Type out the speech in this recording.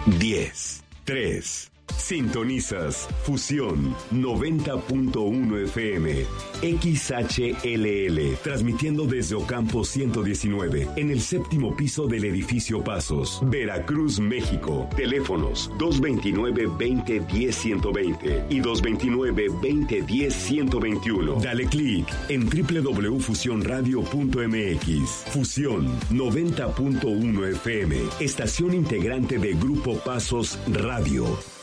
10, 3. Sintonizas Fusión 90.1 FM, XHLL, transmitiendo desde Ocampo 119, en el séptimo piso del edificio Pasos, Veracruz, México. Teléfonos 229-2010-120 y 229-2010-121. Dale clic en www.fusionradio.mx. Fusión 90.1 FM, estación integrante de Grupo Pasos Radio.